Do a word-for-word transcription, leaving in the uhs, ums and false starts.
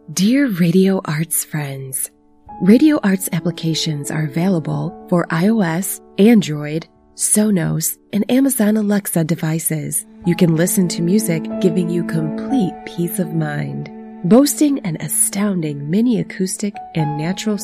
Dear Radio Arts friends, Radio Arts applications are available for iOS, Android, Sonos, and Amazon Alexa devices. You can listen to music giving you complete peace of mind. Boasting an astounding mini acoustic and natural